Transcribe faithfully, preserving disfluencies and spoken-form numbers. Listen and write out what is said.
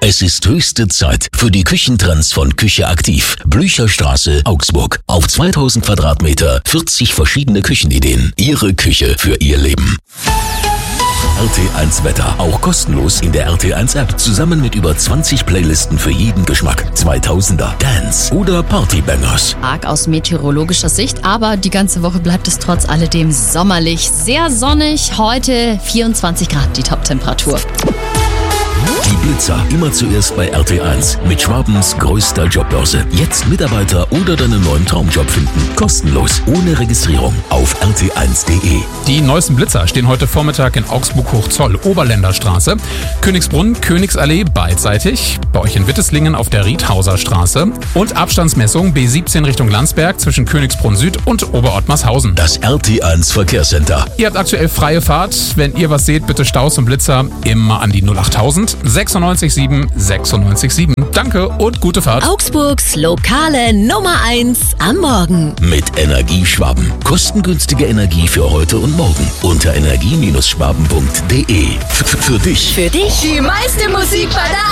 Es ist höchste Zeit für die Küchentrends von Küche Aktiv. Blücherstraße, Augsburg. Auf zweitausend Quadratmeter, vierzig verschiedene Küchenideen. Ihre Küche für Ihr Leben. R T eins Wetter, auch kostenlos in der R T eins App. Zusammen mit über zwanzig Playlisten für jeden Geschmack. zweitausender, Dance oder Partybangers. Arg aus meteorologischer Sicht, aber die ganze Woche bleibt es trotz alledem sommerlich. Sehr sonnig, heute vierundzwanzig Grad die Toptemperatur. Die Blitzer, immer zuerst bei R T eins. Mit Schwabens größter Jobbörse. Jetzt Mitarbeiter oder deinen neuen Traumjob finden. Kostenlos, ohne Registrierung. Auf r t eins punkt de. Die neuesten Blitzer stehen heute Vormittag in Augsburg-Hochzoll, Oberländerstraße, Königsbrunn, Königsallee beidseitig, bei euch in Witteslingen auf der Riedhauser Straße und Abstandsmessung B siebzehn Richtung Landsberg zwischen Königsbrunn Süd und Oberottmarshausen. Das R T eins Verkehrscenter. Ihr habt aktuell freie Fahrt. Wenn ihr was seht, bitte Staus und Blitzer immer an die null achttausend sechsundneunzig sieben sechsundneunzig sieben. Danke und gute Fahrt. Augsburgs lokale Nummer eins am Morgen. Mit Energieschwaben. Kostengünstige Energie für heute und morgen. Unter energie Bindestrich schwaben punkt de. F- Für dich. Für dich die meiste Musik bei der